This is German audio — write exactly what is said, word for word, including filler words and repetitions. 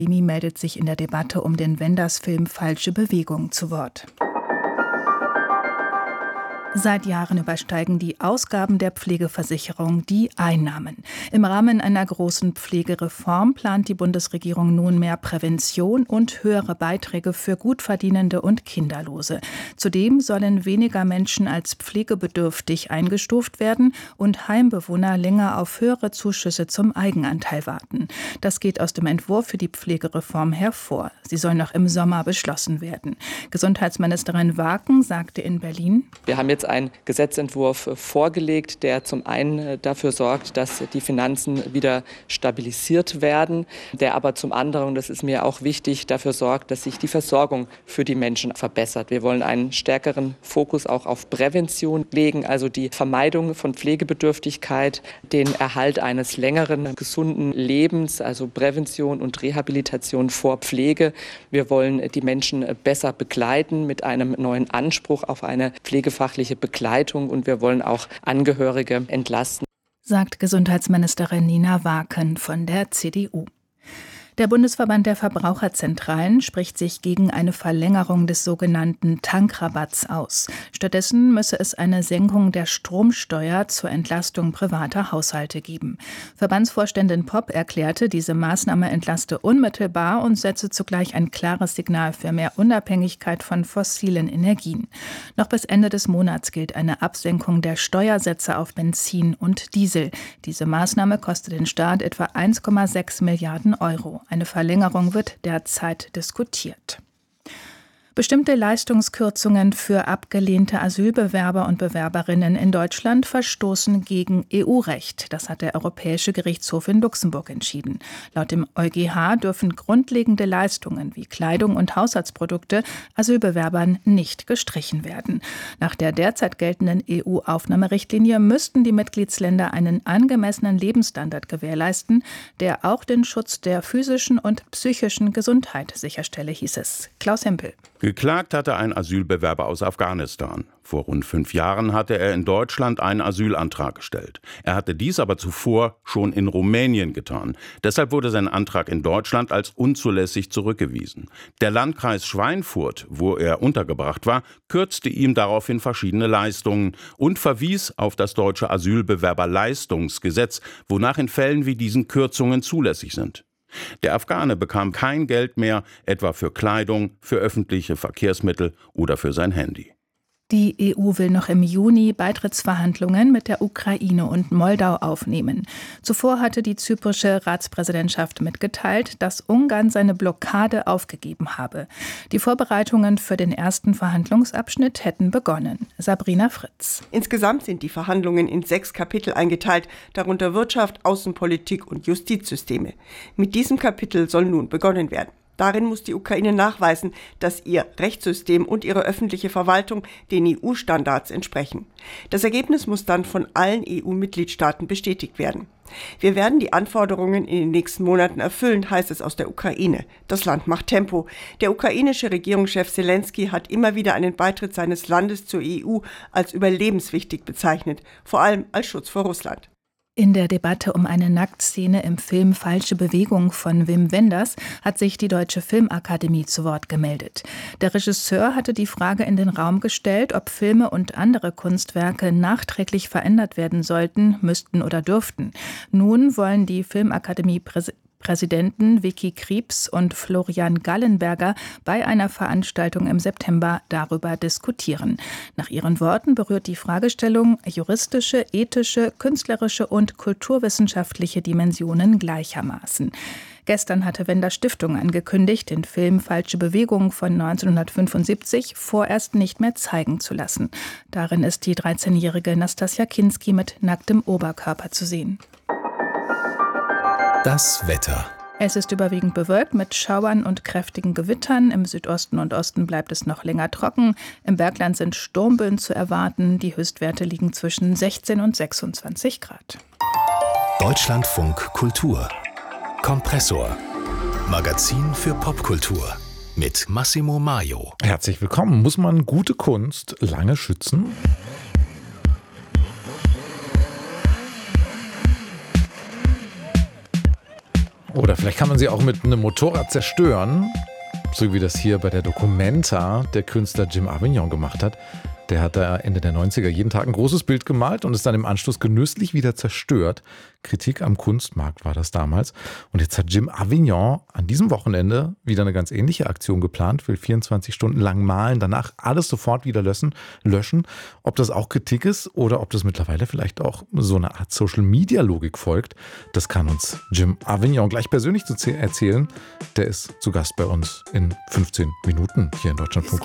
Emi meldet sich in der Debatte um den Wenders-Film Falsche Bewegung zu Wort. Seit Jahren übersteigen die Ausgaben der Pflegeversicherung die Einnahmen. Im Rahmen einer großen Pflegereform plant die Bundesregierung nun mehr Prävention und höhere Beiträge für Gutverdienende und Kinderlose. Zudem sollen weniger Menschen als pflegebedürftig eingestuft werden und Heimbewohner länger auf höhere Zuschüsse zum Eigenanteil warten. Das geht aus dem Entwurf für die Pflegereform hervor. Sie soll noch im Sommer beschlossen werden. Gesundheitsministerin Waken sagte in Berlin: Wir haben jetzt einen Gesetzentwurf vorgelegt, der zum einen dafür sorgt, dass die Finanzen wieder stabilisiert werden, der aber zum anderen, das ist mir auch wichtig, dafür sorgt, dass sich die Versorgung für die Menschen verbessert. Wir wollen einen stärkeren Fokus auch auf Prävention legen, also die Vermeidung von Pflegebedürftigkeit, den Erhalt eines längeren, gesunden Lebens, also Prävention und Rehabilitation vor Pflege. Wir wollen die Menschen besser begleiten mit einem neuen Anspruch auf eine pflegefachliche Begleitung und wir wollen auch Angehörige entlasten, sagt Gesundheitsministerin Nina Waken von der C D U. Der Bundesverband der Verbraucherzentralen spricht sich gegen eine Verlängerung des sogenannten Tankrabatts aus. Stattdessen müsse es eine Senkung der Stromsteuer zur Entlastung privater Haushalte geben. Verbandsvorständin Popp erklärte, diese Maßnahme entlaste unmittelbar und setze zugleich ein klares Signal für mehr Unabhängigkeit von fossilen Energien. Noch bis Ende des Monats gilt eine Absenkung der Steuersätze auf Benzin und Diesel. Diese Maßnahme kostet den Staat etwa eins Komma sechs Milliarden Euro. Eine Verlängerung wird derzeit diskutiert. Bestimmte Leistungskürzungen für abgelehnte Asylbewerber und Bewerberinnen in Deutschland verstoßen gegen E U-Recht. Das hat der Europäische Gerichtshof in Luxemburg entschieden. Laut dem EuGH dürfen grundlegende Leistungen wie Kleidung und Haushaltsprodukte Asylbewerbern nicht gestrichen werden. Nach der derzeit geltenden E U-Aufnahmerichtlinie müssten die Mitgliedsländer einen angemessenen Lebensstandard gewährleisten, der auch den Schutz der physischen und psychischen Gesundheit sicherstelle, hieß es. Klaus Hempel. Geklagt hatte ein Asylbewerber aus Afghanistan. Vor rund fünf Jahren hatte er in Deutschland einen Asylantrag gestellt. Er hatte dies aber zuvor schon in Rumänien getan. Deshalb wurde sein Antrag in Deutschland als unzulässig zurückgewiesen. Der Landkreis Schweinfurt, wo er untergebracht war, kürzte ihm daraufhin verschiedene Leistungen und verwies auf das deutsche Asylbewerberleistungsgesetz, wonach in Fällen wie diesen Kürzungen zulässig sind. Der Afghane bekam kein Geld mehr, etwa für Kleidung, für öffentliche Verkehrsmittel oder für sein Handy. Die E U will noch im Juni Beitrittsverhandlungen mit der Ukraine und Moldau aufnehmen. Zuvor hatte die zyprische Ratspräsidentschaft mitgeteilt, dass Ungarn seine Blockade aufgegeben habe. Die Vorbereitungen für den ersten Verhandlungsabschnitt hätten begonnen. Sabrina Fritz. Insgesamt sind die Verhandlungen in sechs Kapitel eingeteilt, darunter Wirtschaft, Außenpolitik und Justizsysteme. Mit diesem Kapitel soll nun begonnen werden. Darin muss die Ukraine nachweisen, dass ihr Rechtssystem und ihre öffentliche Verwaltung den E U-Standards entsprechen. Das Ergebnis muss dann von allen E U-Mitgliedstaaten bestätigt werden. Wir werden die Anforderungen in den nächsten Monaten erfüllen, heißt es aus der Ukraine. Das Land macht Tempo. Der ukrainische Regierungschef Selenskyj hat immer wieder einen Beitritt seines Landes zur E U als überlebenswichtig bezeichnet, vor allem als Schutz vor Russland. In der Debatte um eine Nacktszene im Film Falsche Bewegung von Wim Wenders hat sich die Deutsche Filmakademie zu Wort gemeldet. Der Regisseur hatte die Frage in den Raum gestellt, ob Filme und andere Kunstwerke nachträglich verändert werden sollten, müssten oder dürften. Nun wollen die Filmakademie Präs- Präsidenten Vicky Krieps und Florian Gallenberger bei einer Veranstaltung im September darüber diskutieren. Nach ihren Worten berührt die Fragestellung juristische, ethische, künstlerische und kulturwissenschaftliche Dimensionen gleichermaßen. Gestern hatte Wenders Stiftung angekündigt, den Film Falsche Bewegung von neunzehnhundertfünfundsiebzig vorerst nicht mehr zeigen zu lassen. Darin ist die dreizehnjährige Nastassja Kinski mit nacktem Oberkörper zu sehen. Das Wetter. Es ist überwiegend bewölkt mit Schauern und kräftigen Gewittern. Im Südosten und Osten bleibt es noch länger trocken. Im Bergland sind Sturmböen zu erwarten. Die Höchstwerte liegen zwischen sechzehn und sechsundzwanzig Grad. Deutschlandfunk Kultur. Kompressor. Magazin für Popkultur. Mit Massimo Maio. Herzlich willkommen. Muss man gute Kunst lange schützen? Oder vielleicht kann man sie auch mit einem Motorrad zerstören, so wie das hier bei der Documenta der Künstler Jim Avignon gemacht hat. Der hat da Ende der neunziger jeden Tag ein großes Bild gemalt und es dann im Anschluss genüsslich wieder zerstört. Kritik am Kunstmarkt war das damals. Und jetzt hat Jim Avignon an diesem Wochenende wieder eine ganz ähnliche Aktion geplant, will vierundzwanzig Stunden lang malen, danach alles sofort wieder löschen. löschen. Ob das auch Kritik ist oder ob das mittlerweile vielleicht auch so eine Art Social-Media-Logik folgt, das kann uns Jim Avignon gleich persönlich zu erzählen. Der ist zu Gast bei uns in fünfzehn Minuten hier in Deutschlandfunk